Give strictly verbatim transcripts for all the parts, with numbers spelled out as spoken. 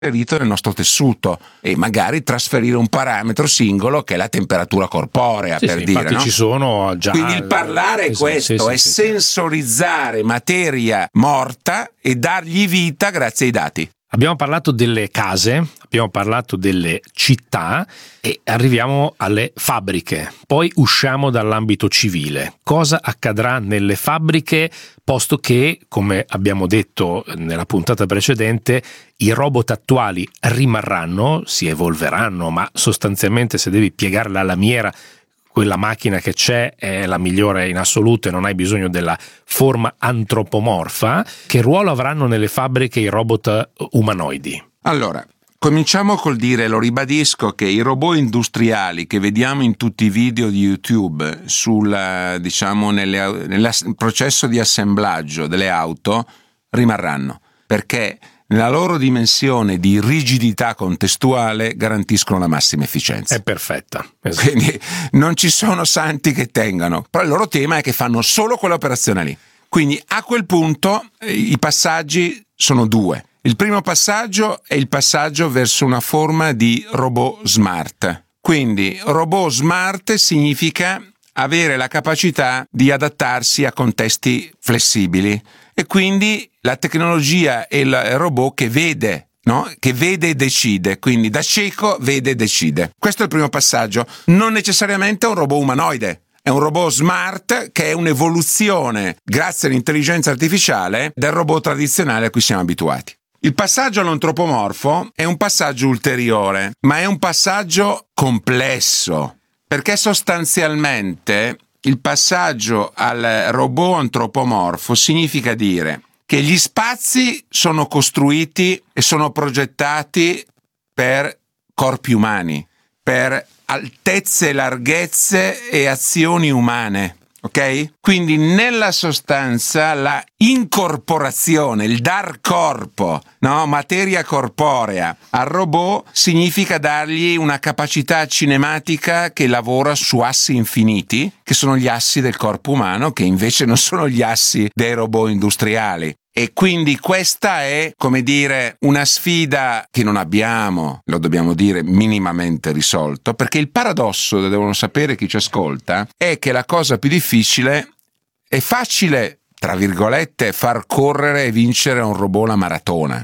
inserito nel nostro tessuto e magari trasferire un parametro singolo che è la temperatura corporea, sì, per sì, dire, infatti no? ci sono già. Quindi il parlare è questo, sì, è sì, sensorizzare materia morta e dargli vita grazie ai dati. Abbiamo parlato delle case, abbiamo parlato delle città e arriviamo alle fabbriche. Poi usciamo dall'ambito civile. Cosa accadrà nelle fabbriche, posto che, come abbiamo detto nella puntata precedente, i robot attuali rimarranno, si evolveranno, ma sostanzialmente se devi piegare la lamiera, quella macchina che c'è è la migliore in assoluto e non hai bisogno della forma antropomorfa. Che ruolo avranno nelle fabbriche i robot umanoidi? Allora, cominciamo col dire, lo ribadisco, che i robot industriali che vediamo in tutti i video di YouTube sul, diciamo, nelle, nel processo di assemblaggio delle auto rimarranno, perché nella loro dimensione di rigidità contestuale garantiscono la massima efficienza. È perfetta. Esatto. Quindi non ci sono santi che tengano, però il loro tema è che fanno solo quell'operazione lì. Quindi a quel punto eh, i passaggi sono due. Il primo passaggio è il passaggio verso una forma di robot smart. Quindi robot smart significa avere la capacità di adattarsi a contesti flessibili e quindi la tecnologia è il robot che vede, no? Che vede e decide, quindi da cieco vede e decide. Questo è il primo passaggio. Non necessariamente è un robot umanoide. È un robot smart che è un'evoluzione, grazie all'intelligenza artificiale, del robot tradizionale a cui siamo abituati. Il passaggio all'antropomorfo è un passaggio ulteriore, ma è un passaggio complesso, perché sostanzialmente il passaggio al robot antropomorfo significa dire che gli spazi sono costruiti e sono progettati per corpi umani, per altezze, larghezze e azioni umane. Ok? Quindi nella sostanza la incorporazione, il dar corpo, no? Materia corporea al robot significa dargli una capacità cinematica che lavora su assi infiniti, che sono gli assi del corpo umano, che invece non sono gli assi dei robot industriali. E quindi questa è, come dire, una sfida che non abbiamo, lo dobbiamo dire, minimamente risolto, perché il paradosso, lo devono sapere chi ci ascolta, è che la cosa più difficile è facile, tra virgolette, far correre e vincere a un robot la maratona.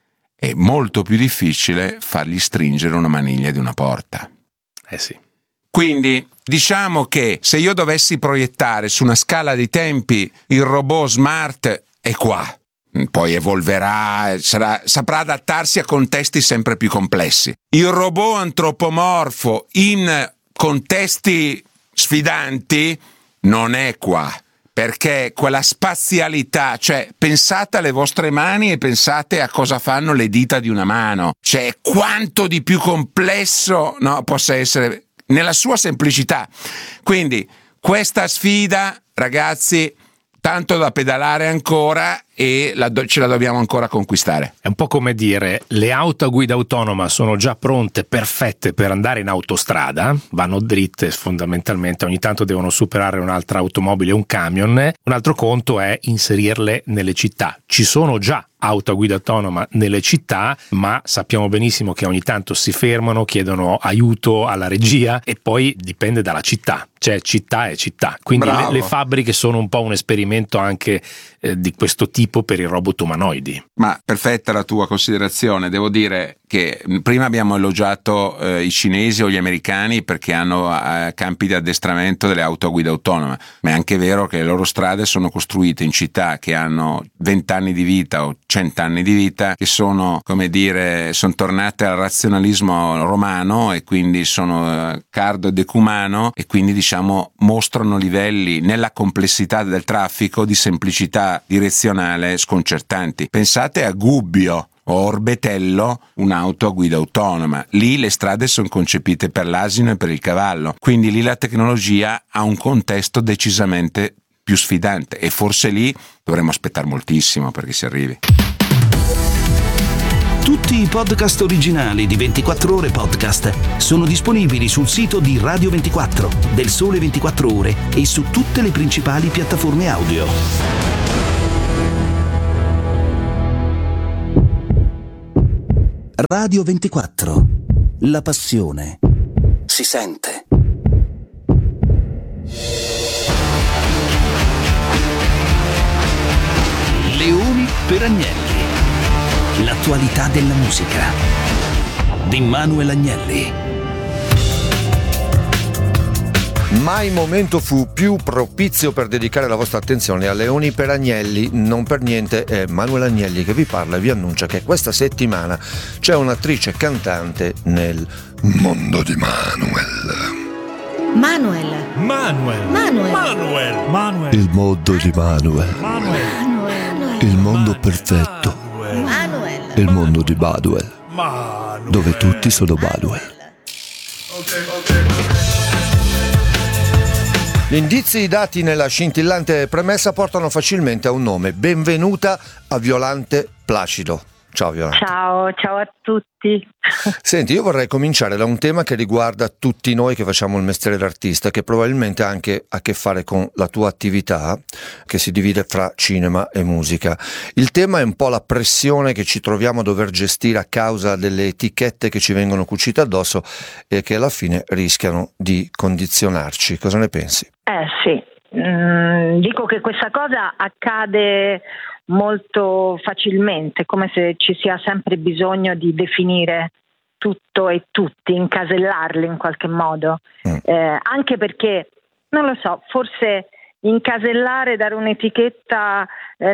È molto più difficile fargli stringere una maniglia di una porta. Eh sì. Quindi diciamo che se io dovessi proiettare su una scala di tempi il robot smart è qua, poi evolverà, sarà, saprà adattarsi a contesti sempre più complessi. Il robot antropomorfo in contesti sfidanti non è qua, perché quella spazialità, cioè pensate alle vostre mani e pensate a cosa fanno le dita di una mano, cioè quanto di più complesso, no, possa essere nella sua semplicità. Quindi questa sfida, ragazzi, tanto da pedalare ancora e la do- ce la dobbiamo ancora conquistare. È un po' come dire, le auto a guida autonoma sono già pronte, perfette per andare in autostrada, vanno dritte fondamentalmente, ogni tanto devono superare un'altra automobile, un camion. Un altro conto è inserirle nelle città. Ci sono già auto a guida autonoma nelle città, ma sappiamo benissimo che ogni tanto si fermano, chiedono aiuto alla regia e poi dipende dalla città, cioè città è città. Quindi le, le fabbriche sono un po' un esperimento anche eh, di questo tipo per i robot umanoidi. Ma perfetta la tua considerazione, devo dire che prima abbiamo elogiato eh, i cinesi o gli americani perché hanno eh, campi di addestramento delle auto a guida autonoma, ma è anche vero che le loro strade sono costruite in città che hanno venti anni di vita o cento anni di vita, che sono, come dire, sono tornate al razionalismo romano e quindi sono eh, cardo e decumano e quindi diciamo mostrano livelli nella complessità del traffico di semplicità direzionale sconcertanti. Pensate a Gubbio o Orbetello, un'auto a guida autonoma. Lì le strade sono concepite per l'asino e per il cavallo, quindi lì la tecnologia ha un contesto decisamente più sfidante e forse lì dovremmo aspettare moltissimo perché si arrivi. Tutti i podcast originali di ventiquattro Ore Podcast sono disponibili sul sito di Radio ventiquattro, del Sole ventiquattro Ore e su tutte le principali piattaforme audio. Radio ventiquattro. La passione si sente. Leoni per Agnelli. L'attualità della musica. Di Manuel Agnelli. Mai momento fu più propizio per dedicare la vostra attenzione a Leoni per Agnelli. Non per niente è Manuel Agnelli che vi parla e vi annuncia che questa settimana c'è un'attrice cantante nel mondo di Manuel. Manuel. Manuel. Manuel. Manuel. Manuel. Il mondo di Manuel. Manuel. Il mondo perfetto. Manuel. Il mondo di Baduel. Manuel. Dove tutti sono Baduel. Gli indizi dati nella scintillante premessa portano facilmente a un nome. Benvenuta a Violante Placido. Ciao Violante. Ciao, ciao a tutti. Senti, io vorrei cominciare da un tema che riguarda tutti noi che facciamo il mestiere d'artista, che probabilmente ha anche a che fare con la tua attività, che si divide fra cinema e musica. Il tema è un po' la pressione che ci troviamo a dover gestire a causa delle etichette che ci vengono cucite addosso e che alla fine rischiano di condizionarci. Cosa ne pensi? Eh sì, mm, dico che questa cosa accade molto facilmente, come se ci sia sempre bisogno di definire tutto e tutti, incasellarli in qualche modo, mm. eh, anche perché, non lo so, forse incasellare, dare un'etichetta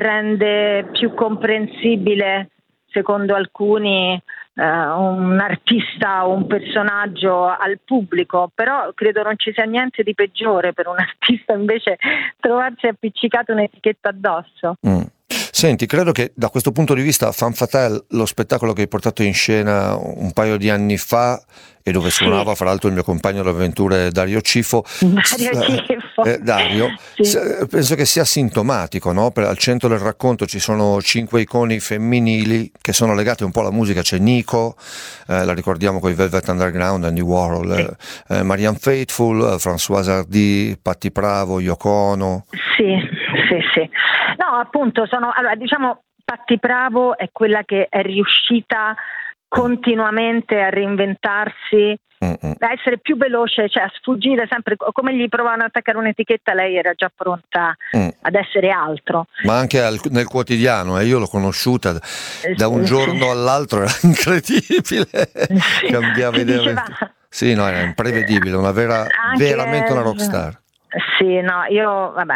rende più comprensibile, secondo alcuni, eh, un artista o un personaggio al pubblico, però credo non ci sia niente di peggiore per un artista invece trovarsi appiccicato un'etichetta addosso. Mm. Senti, credo che da questo punto di vista Femme Fatale, lo spettacolo che hai portato in scena un paio di anni fa e dove sì. suonava fra l'altro il mio compagno d'avventure Dario Cifo, Dario Cifo. Eh, Dario sì. penso che sia sintomatico, no? Per, al centro del racconto ci sono cinque icone femminili che sono legate un po' alla musica. C'è Nico, eh, la ricordiamo con i Velvet Underground, Andy Warhol, sì. eh, Marianne Faithfull, eh, Françoise Hardy, Patti Bravo, Yoko Ono. Sì, sì, sì. No, appunto, sono, allora, diciamo, Patti Bravo è quella che è riuscita continuamente a reinventarsi, Mm-mm. a essere più veloce, cioè a sfuggire sempre, come gli provavano ad attaccare un'etichetta, lei era già pronta mm. ad essere altro. Ma anche al, nel quotidiano, eh, io l'ho conosciuta da un sì, giorno sì. all'altro, era incredibile, sì. cambiava idea. Sì, no, era imprevedibile, una vera, anche, veramente una rockstar. Sì, no, io, vabbè,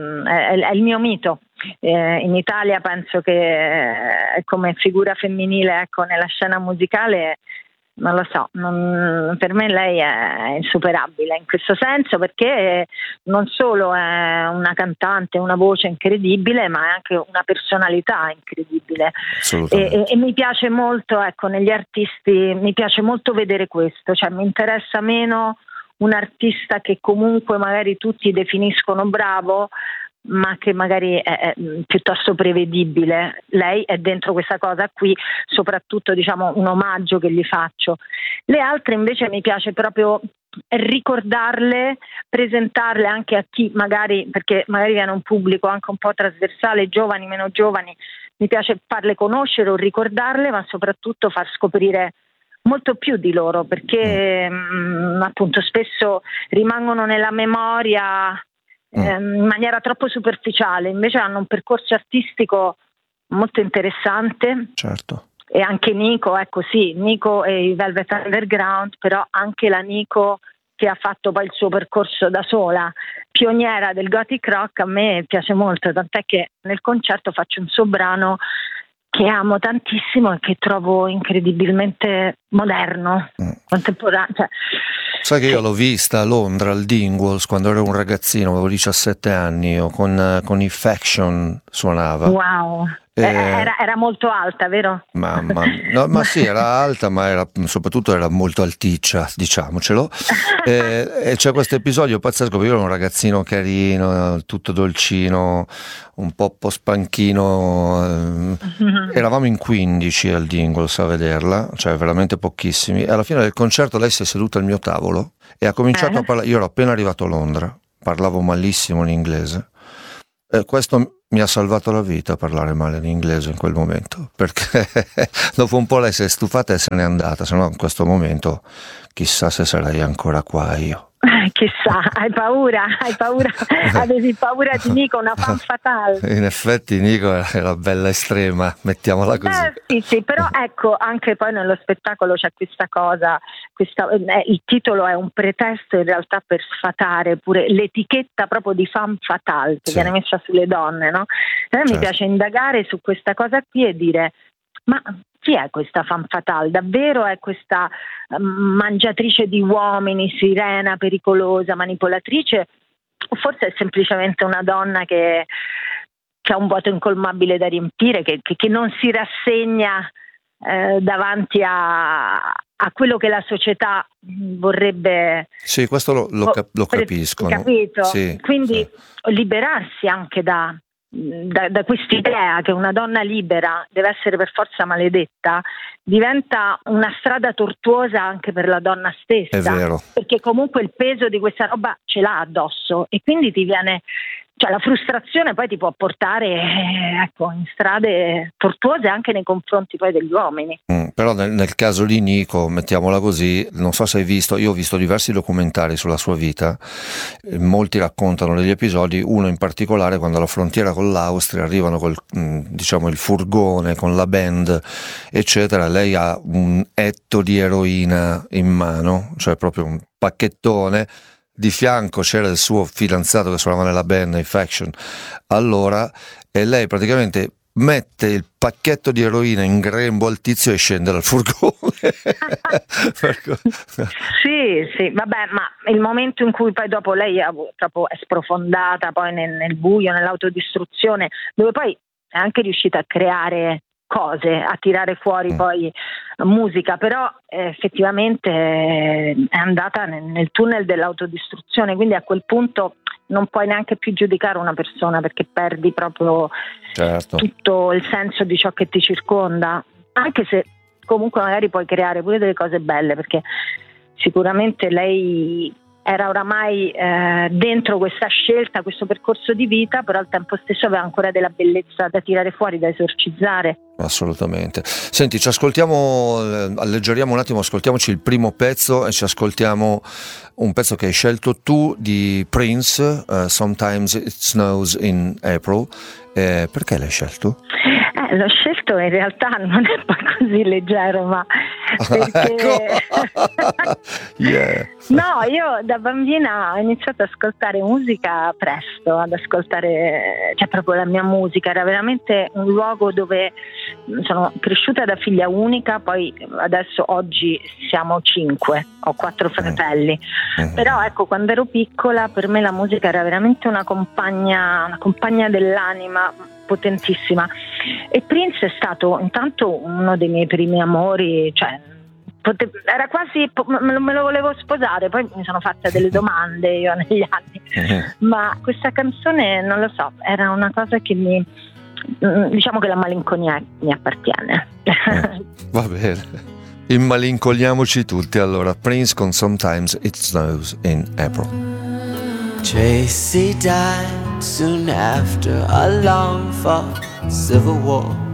è, è il mio mito. Eh, in Italia penso che eh, come figura femminile, ecco, nella scena musicale, non lo so, non, per me lei è insuperabile in questo senso, perché non solo è una cantante, una voce incredibile, ma è anche una personalità incredibile. E, e, e mi piace molto, ecco, negli artisti mi piace molto vedere questo, cioè mi interessa meno un artista che comunque magari tutti definiscono bravo, ma che magari è, è piuttosto prevedibile. Lei è dentro questa cosa qui, soprattutto, diciamo, un omaggio che gli faccio. Le altre invece mi piace proprio ricordarle, presentarle anche a chi magari, perché magari viene un pubblico anche un po' trasversale, giovani, meno giovani, mi piace farle conoscere o ricordarle, ma soprattutto far scoprire molto più di loro, perché mh, appunto spesso rimangono nella memoria Mm. in maniera troppo superficiale, invece hanno un percorso artistico molto interessante. Certo. E anche Nico, ecco sì, Nico e i Velvet Underground, però anche la Nico che ha fatto poi il suo percorso da sola, pioniera del gothic rock, a me piace molto, tant'è che nel concerto faccio un suo brano che amo tantissimo e che trovo incredibilmente moderno, mm. contemporaneo, cioè, sai che io l'ho vista a Londra al Dingwalls quando ero un ragazzino, avevo diciassette anni, o con, con i Faction suonava. Wow. Eh, era, era molto alta, vero? Ma, ma, no, ma sì, era alta, ma era, soprattutto era molto alticcia, diciamocelo. E, e c'è questo episodio pazzesco, perché io ero un ragazzino carino, tutto dolcino, un po' pospanchino. Mm-hmm. Eravamo in quindici al Dingwalls a vederla, cioè veramente pochissimi. E alla fine del concerto lei si è seduta al mio tavolo e ha cominciato eh. a parlare. Io ero appena arrivato a Londra, parlavo malissimo l'inglese. E questo mi ha salvato la vita parlare male l'inglese in quel momento, perché dopo un po' lei si è stufata e se n'è andata, se no in questo momento chissà se sarei ancora qua io. Chissà, hai paura, hai paura, avevi paura di Nico, una fan fatale. In effetti Nico era bella estrema, mettiamola così. Eh, sì, sì, però ecco, anche poi nello spettacolo c'è questa cosa, questa, eh, il titolo è un pretesto in realtà per sfatare pure l'etichetta proprio di fan fatale che Sì. viene messa sulle donne, no? A me Certo. mi piace indagare su questa cosa qui e dire, ma chi è questa fan fatale? Davvero è questa um, mangiatrice di uomini, sirena, pericolosa, manipolatrice? O forse è semplicemente una donna che, che ha un vuoto incolmabile da riempire, che, che, che non si rassegna eh, davanti a, a quello che la società vorrebbe... Sì, questo lo, lo, cap- lo capisco. no? Capito? Sì, Quindi sì. liberarsi anche da... Da, da quest'idea che una donna libera deve essere per forza maledetta diventa una strada tortuosa anche per la donna stessa, È vero. perché comunque il peso di questa roba ce l'ha addosso e quindi ti viene, cioè la frustrazione poi ti può portare eh, ecco, in strade tortuose anche nei confronti poi degli uomini. Mm, però nel, nel caso di Nico, mettiamola così, non so se hai visto, io ho visto diversi documentari sulla sua vita, eh, molti raccontano degli episodi, uno in particolare quando alla frontiera con l'Austria arrivano col, mm, diciamo il furgone con la band eccetera, lei ha un etto di eroina in mano, cioè proprio un pacchettone. Di fianco c'era il suo fidanzato che suonava nella band, i Faction, allora, e lei praticamente mette il pacchetto di eroina in grembo al tizio e scende dal furgone. Sì, sì, vabbè, ma il momento in cui poi dopo lei ha, proprio è sprofondata poi nel, nel buio, nell'autodistruzione, dove poi è anche riuscita a creare cose, a tirare fuori poi musica, però eh, effettivamente eh, è andata nel, nel tunnel dell'autodistruzione, quindi a quel punto non puoi neanche più giudicare una persona perché perdi proprio Certo. tutto il senso di ciò che ti circonda, anche se comunque magari puoi creare pure delle cose belle, perché sicuramente lei era oramai eh, dentro questa scelta, questo percorso di vita, però al tempo stesso aveva ancora della bellezza da tirare fuori, da esorcizzare. Assolutamente. Senti, ci ascoltiamo, eh, alleggeriamo un attimo, ascoltiamoci il primo pezzo e ci ascoltiamo un pezzo che hai scelto tu di Prince, uh, Sometimes It Snows in April. Eh, perché l'hai scelto? Eh, l'ho scelto in realtà non è poi così leggero, ma perché... Ecco. Yeah. No, io da bambina ho iniziato ad ascoltare musica presto, ad ascoltare, cioè proprio la mia musica, era veramente un luogo dove sono cresciuta da figlia unica, poi adesso oggi siamo cinque, ho quattro fratelli, Mm-hmm. però ecco, quando ero piccola per me la musica era veramente una compagna, una compagna dell'anima potentissima, e Prince è stato intanto uno dei miei primi amori, cioè pote- era quasi, me lo, me lo volevo sposare, poi mi sono fatta delle domande io negli anni, Mm-hmm. ma questa canzone non lo so, era una cosa che mi, diciamo che la malinconia mi appartiene. Eh, va bene. Immalincoliamoci tutti allora. Prince con Sometimes It Snows in April. Tracy died soon after a long fought civil war.